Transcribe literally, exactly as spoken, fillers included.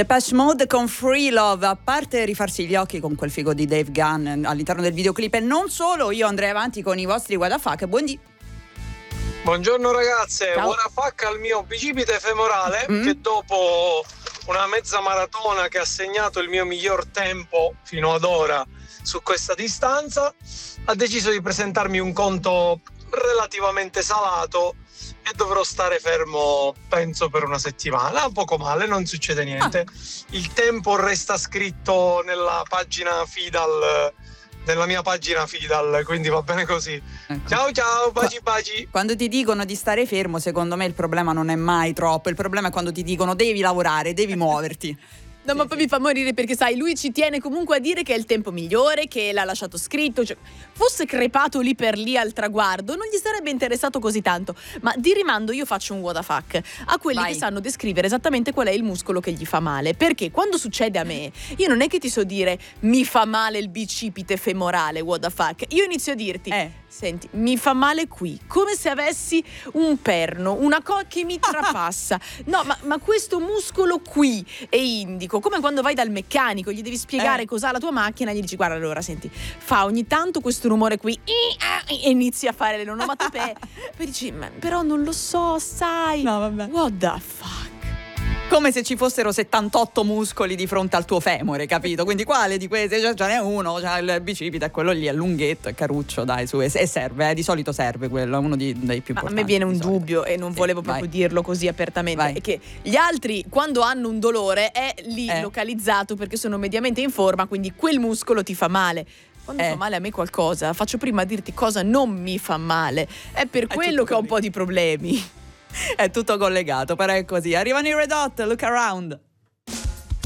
Depeche Mode con Free Love. A parte rifarsi gli occhi con quel figo di Dave Gunn all'interno del videoclip, e non solo, io andrei avanti con i vostri what the fuck. Buondì. Buongiorno ragazze, Ciao. what the fuck al mio bicipite femorale Mm. che dopo una mezza maratona che ha segnato il mio miglior tempo fino ad ora su questa distanza ha deciso di presentarmi un conto relativamente salato e dovrò stare fermo penso per una settimana. Poco male, non succede niente. Ah. Il tempo resta scritto nella pagina Fidal, nella mia pagina Fidal, quindi va bene così. Ecco. Ciao ciao, baci baci. Quando ti dicono di stare fermo, secondo me il problema non è mai troppo. Il problema è quando ti dicono devi lavorare, devi muoverti. No, Sì, ma poi sì. mi fa morire perché, sai, lui ci tiene comunque a dire che è il tempo migliore, che l'ha lasciato scritto. Cioè, fosse crepato lì per lì al traguardo, non gli sarebbe interessato così tanto. Ma di rimando io faccio un what the fuck a quelli Vai. che sanno descrivere esattamente qual è il muscolo che gli fa male. Perché quando succede a me, io non è che ti so dire mi fa male il bicipite femorale, what the fuck. Io inizio a dirti... Eh. Senti, mi fa male qui, come se avessi un perno, una cosa che mi trapassa. No, ma, ma questo muscolo qui è indico, come quando vai dal meccanico, gli devi spiegare Eh. cos'ha la tua macchina, gli dici guarda allora, senti, fa ogni tanto questo rumore qui e inizi a fare le onomatopee. Poi dici, ma però non lo so, sai. No, vabbè. What the fuck? Come se ci fossero settantotto muscoli di fronte al tuo femore, capito? Quindi quale di questi? Cioè, ce n'è uno, cioè il bicipite è quello lì, è lunghetto, è caruccio, dai, su, e, e serve, eh, di solito serve quello, è uno di, dei più Ma a importanti. me viene un di solito. dubbio e non Sì, volevo vai. proprio dirlo così apertamente. Vai. È che gli altri, quando hanno un dolore, è lì Eh. localizzato perché sono mediamente in forma, quindi quel muscolo ti fa male. Quando Eh. fa male a me qualcosa, faccio prima a dirti cosa non mi fa male. È per È quello tutto che ho un così. po' di problemi. È tutto collegato, però è così. Arrivano i Red Hot, Look Around.